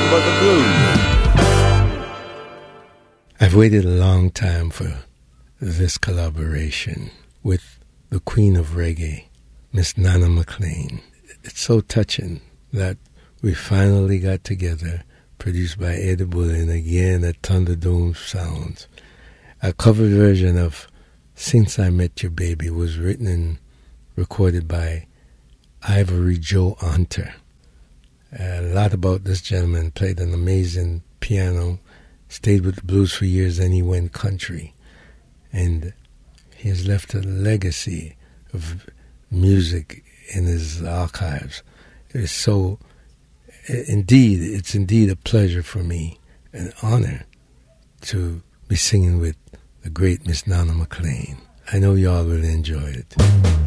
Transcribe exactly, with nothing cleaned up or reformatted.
but the blues. I've waited a long time for this collaboration with the queen of reggae, Miss Nana McClain. It's so touching that we finally got together, produced by Eddie Bullen, again at Thunderdome Sounds. A cover version of Since I Met Your Baby was written and recorded by Ivory Joe Hunter. A lot about this gentleman. Played an amazing piano, stayed with the blues for years, and he went country. And he has left a legacy of music in his archives. It's so, indeed, it's indeed a pleasure for me, an honor to be singing with the great Miss Nana McClain. I know y'all will enjoy it.